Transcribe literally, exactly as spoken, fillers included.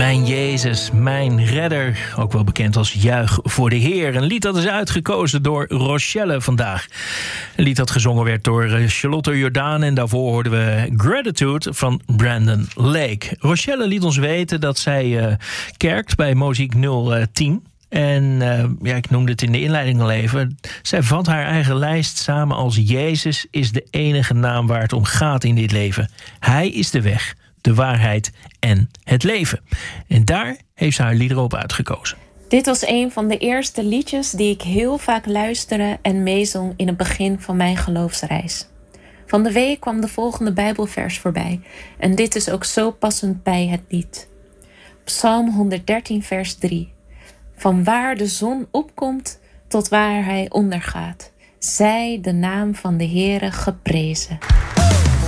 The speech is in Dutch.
Mijn Jezus, mijn redder, ook wel bekend als Juich voor de Heer. Een lied dat is uitgekozen door Rochelle vandaag. Een lied dat gezongen werd door Charlotte Jordaan en daarvoor hoorden we Gratitude van Brandon Lake. Rochelle liet ons weten dat zij uh, kerkt bij Mozaïek nul tien. En uh, ja, ik noemde het in de inleiding al even. Zij vat haar eigen lijst samen als Jezus is de enige naam waar het om gaat in dit leven. Hij is de weg, de waarheid en het leven. En daar heeft ze haar liederen op uitgekozen. Dit was een van de eerste liedjes die ik heel vaak luisterde en meezong in het begin van mijn geloofsreis. Van de week kwam de volgende Bijbelvers voorbij. En dit is ook zo passend bij het lied. Psalm honderddertien vers drie. Van waar de zon opkomt tot waar hij ondergaat, zij de naam van de Heere geprezen.